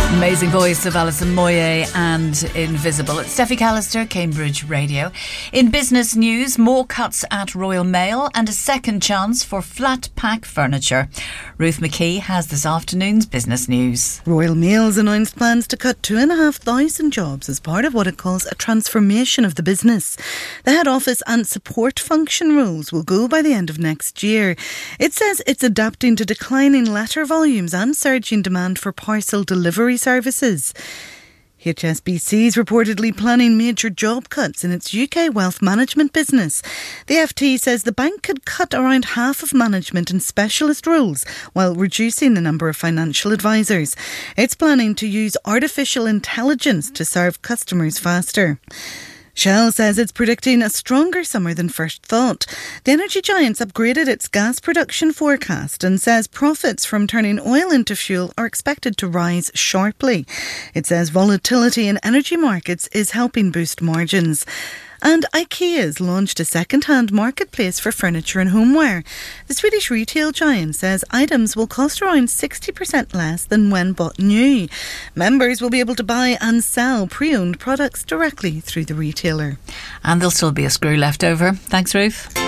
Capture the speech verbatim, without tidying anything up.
Amazing voice of Alison Moyet and Invisible. It's Steffi Callister, Cambridge Radio. In business news, more cuts at Royal Mail and a second chance for flat pack furniture. Ruth McKee has this afternoon's business news. Royal Mail's announced plans to cut two and a half thousand jobs as part of what it calls a transformation of the business. The head office and support function roles will go by the end of next year. It says it's adapting to declining letter volumes and surging demand for parcel delivery services. H S B C is reportedly planning major job cuts in its U K wealth management business. The F T says the bank could cut around half of management and specialist roles while reducing the number of financial advisors. It's planning to use artificial intelligence to serve customers faster. Shell says it's predicting a stronger summer than first thought. The energy giants upgraded its gas production forecast and says profits from turning oil into fuel are expected to rise sharply. It says volatility in energy markets is helping boost margins. And IKEA's launched a second-hand marketplace for furniture and homeware. The Swedish retail giant says items will cost around sixty percent less than when bought new. Members will be able to buy and sell pre-owned products directly through the retailer. And there'll still be a screw left over. Thanks, Ruth.